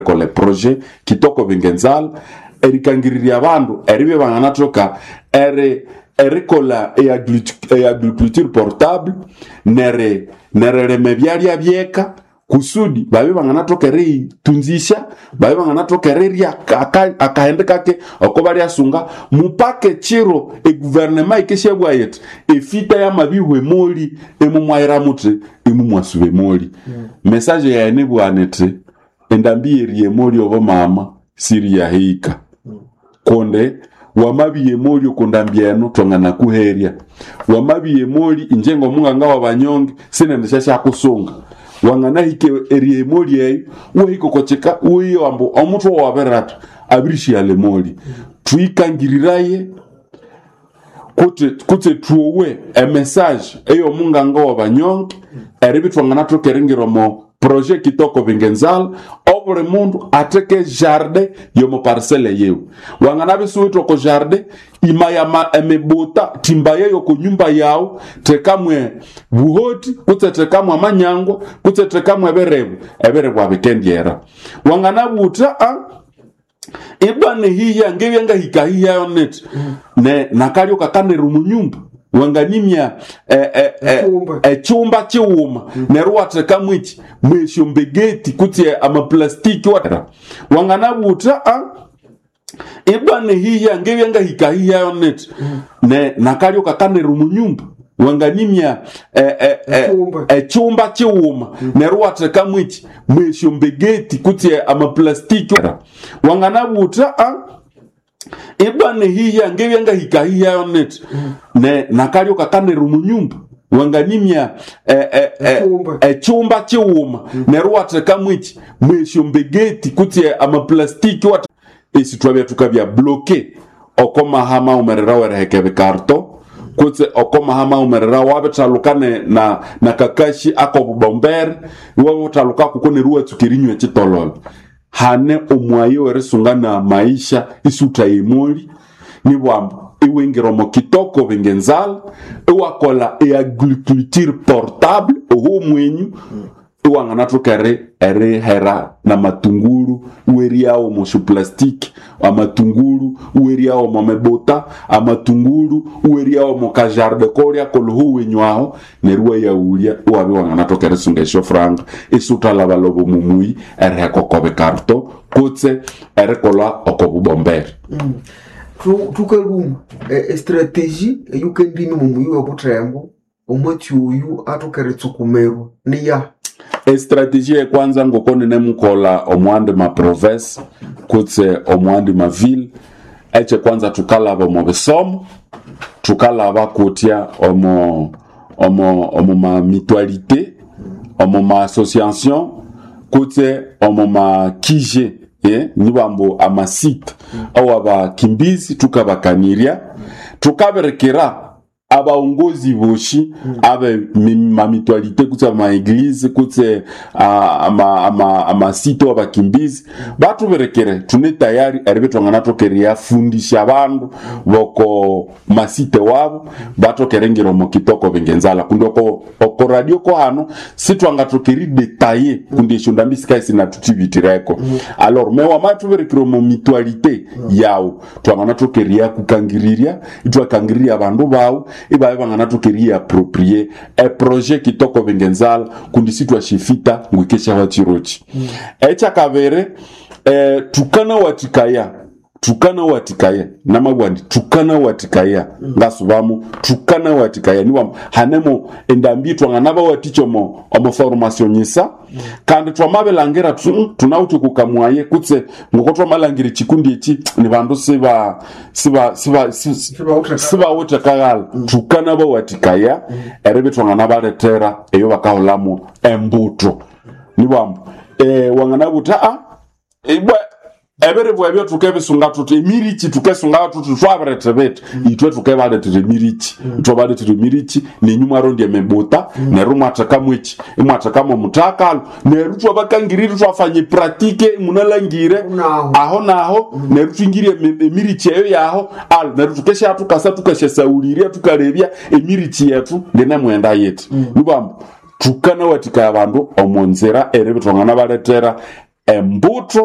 kole projet kitoko bingenzal erikangiriria abandu eribe banganatoka erikola agriculture portable nere mebyalya byeka kusudi babe banganatoka eri tunzisha babe banganatoka eri akahende kake okobali asunga mupake chiro gouvernement ikeshabwa yet efita ya mabihwe moli emumwaira mutre emumwasube moli message ya enebwanete endambiye moli obo mama siri ya hika konde wamabiye moli okundambiano tongana kuheria wamabiye moli injengo munganga wabanyonge sinendesha shakusunga wangana hike erie moli yeyo uhiko kocheka uyo ambo omutu waberata abirishi ale moli tuikangiriraye kute tuwe a message eyo munganga wabanyonge eribitu wangana tokeringiro mo projet kitoko bingenzal obure mundu ateke jardin yomo parcelle yeu wangana bisuito ko jardin imayama emebota timbaye yoko nyumba yao tekamwe buhoti kutetekamwe amanyango kutetekamwe eberebu abekendiera wangana buta ibane hiya ngeyenga hikahiya yonet ne nakalyo kakane rumunyumba wanganimya chumba chiuma neruwate kamwichi mwesho mbegeti kuti ama plastiki wata wanganabuta ibane hiya ngeyenga hikahiya yonet ne nakalyo kakane rumunyumba wanganimya chumba chiuma neruwate kamwichi mwesho mbegeti kuti ama plastiki wata wanganabuta ibane hiya ngeyenga hikahiya yonet ne nakalyo kakane rumunyumba wanganimya chumba chiuma neruwate kamwichi mwesho mbegeti kuti ama plastiki wata esi twabya tukabya bloke okoma hama umerera werehekebe karto kutse okoma hama umerera wabetalukane na kakashi akobomber wabetaluka kukone ruwa tukirinywe chitololo hane omwaye weresungana maisha isuta imoli ni bwambo iwengiromo kitoko bingenzal ewakola agriculture portable oho mwenyu iwangana tukare hera na matunguru ueriao moshu plastique amatunguru ueriao momebota amatunguru ueriao mokajarde koria kolhu wenywaho neruwa ya ulia uwabi wangana tukare sungesho franga isuta la balobo mumui kokobe karto kutse kola okobu bomber tukaluma strategie yukendini mumui wa butrembo omwati uyu atukare tsukumerwa niya strategie ya kwanza ngokone nemukola omwande ma province kutse omwande ma ville eche kwanza tukalaba mo besomo tukalaba kutia omo ma mutualité omo ma association kutse omo ma kije nibambo ama site awaba kimbizi tukabakaniria tukaberekera abaongozi boshi abe ma mutualité kutse ma église kutse ama site wabakimbizi batu berekere tune tayari aribetwangana tokeria fundisha abantu boko masite wabo bato kerengero mo kitoko bingenzala kundoko oko radio ko hano sitwanga tokeri detailler kundisho ndambisika sina tutivitireko alors mewa matu berekero mo mutualité yao twangana tokeria kukangiriria itwakangiriria abantu bawo iba bangana tokeria approprier un projet kitoko bingenzala kundisitwa shifita ngwikesha watirochi echa kavere tukana watikaya namabwandi tukana watikaya ngasubamu tukana watikaya niwa hanemo endambitwa nganaba watichomo omo formation nyisa kandi twamabelangera tunauti kukamwaye kutse ngokotwa malangiri chikundi echi ni bandu siba wote kagala tukana ba watikaya erebetwa nganaba letera eyo bakaholamu embuto niwa wanganabuta ibwa ebere bwebyo tukebisunga tuti emirichi tukesunga tuti twaberetebet itwe tukebaletire emirichi twabaletire emirichi nenyuma rondi emebota neruma atakamwichi imwatakamo mutakalo nerutwa bakangirira twafanye pratique munalangire aho naho nerutwingirie emirichi eyo yaho nerutukesha tukasa tukashesauliria tukarebya emirichi yetu ndene mwenda yetu nibambo tukana watika abantu omonzera erebetwangana baletera embuto